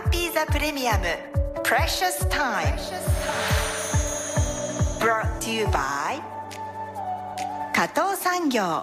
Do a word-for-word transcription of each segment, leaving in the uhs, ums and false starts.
ンピーザプレミアム Precious Time Brought to you by 加藤産業。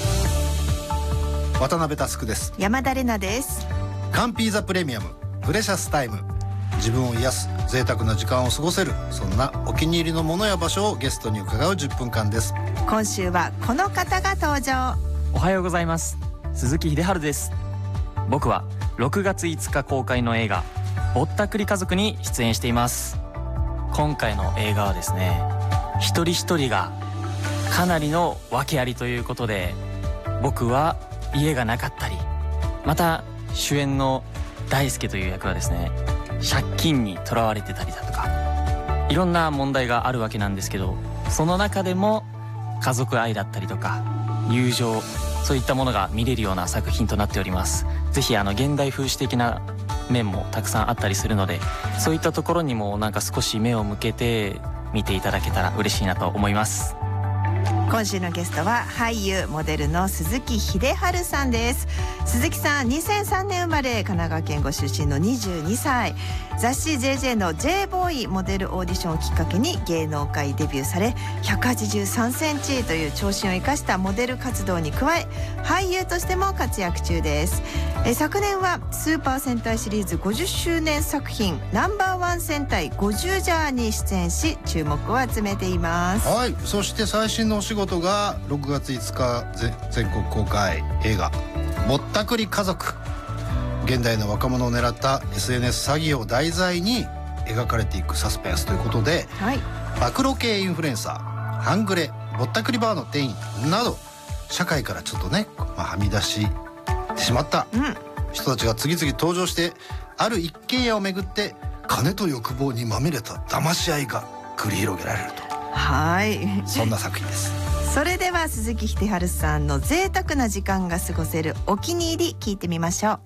渡辺佑です。 山田玲奈です。 カンピーザプレミアムプレシャスタイム、自分を癒す贅沢な時間を過ごせる、そんなお気に入りのものや場所をゲストに伺うじゅっぷんかんです。 今週はこの方が登場。 おはようございます。鈴木秀春です。僕はろくがついつか公開の映画ぼったくり家族に出演しています。今回の映画はですね、一人一人がかなりの訳ありということで、僕は家がなかったり、また主演の大輔という役はですね、借金にとらわれてたりだとか、いろんな問題があるわけなんですけど、その中でも家族愛だったりとか友情、そういったものが見れるような作品となっております。ぜひあの現代風刺的な面もたくさんあったりするので、そういったところにもなんか少し目を向けて見ていただけたら嬉しいなと思います。 今週のゲストは俳優モデルの鈴木秀春さんです。鈴木さんにせんさんねん生まれ、神奈川県ご出身のにじゅうにさい。雑誌 ジェージェー の J ボーイモデルオーディションをきっかけに芸能界デビューされ、ひゃくはちじゅうさんセンチという長身を生かしたモデル活動に加え、俳優としても活躍中です。え昨年はスーパー戦隊シリーズごじゅっしゅうねん作品ナンバーワン戦隊ごじゅうジャーに出演し、注目を集めています。 はい、そして最新のお仕事がろくがついつか全国公開映画ぼったくり家族。現代の若者を狙った エスエヌエス 詐欺を題材に描かれていくサスペンスということで、はい、暴露系インフルエンサー、半グレ、ぼったくりバーの店員など、社会からちょっとね、まあ、はみ出してしまった人たちが次々登場して、ある一軒家をめぐって金と欲望にまみれた騙し合いが繰り広げられると、 はい、 そんな作品です。 それでは鈴木秀春さんの贅沢な時間が過ごせるお気に入り聞いてみましょう。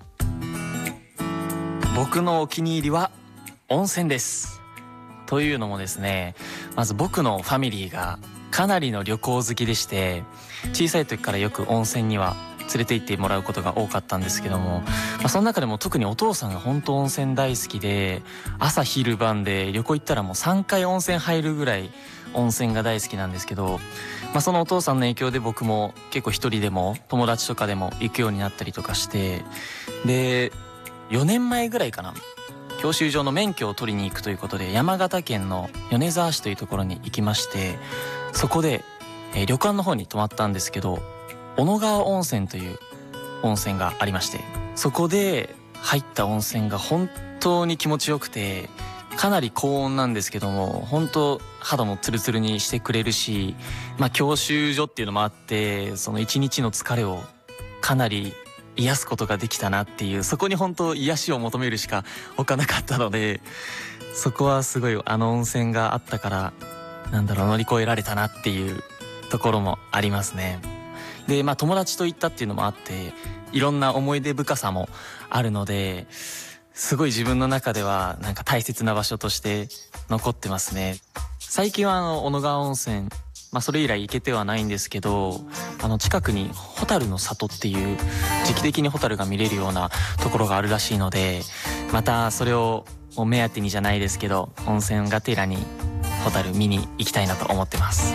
僕のお気に入りは温泉です。というのもですね、まず僕のファミリーがかなりの旅行好きでして、小さい時からよく温泉には連れて行ってもらうことが多かったんですけども、まあ、その中でも特にお父さんが本当温泉大好きで、朝昼晩で旅行行ったらもうさんかい温泉入るぐらい温泉が大好きなんですけど、まあ、そのお父さんの影響で僕も結構一人でも友達とかでも行くようになったりとかして、でよねんまえぐらいかな、教習所の免許を取りに行くということで山形県の米沢市というところに行きまして、そこで、えー、旅館の方に泊まったんですけど、小野川温泉という温泉がありまして、そこで入った温泉が本当に気持ちよくて、かなり高温なんですけども、本当肌もツルツルにしてくれるし、まあ教習所っていうのもあって、その一日の疲れをかなり癒すことができたなっていう、そこに本当癒しを求めるしか他なかったので、そこはすごいあの温泉があったから、なんだろう、乗り越えられたなっていうところもありますね。でまあ友達と行ったっていうのもあって、いろんな思い出深さもあるので、すごい自分の中ではなんか大切な場所として残ってますね。最近はあの小野川温泉、まあそれ以来行けてはないんですけど、あの近くにホタルの里っていう時期的にホタルが見れるようなところがあるらしいので、またそれをお目当てにじゃないですけど、温泉がてらにホタル見に行きたいなと思ってます。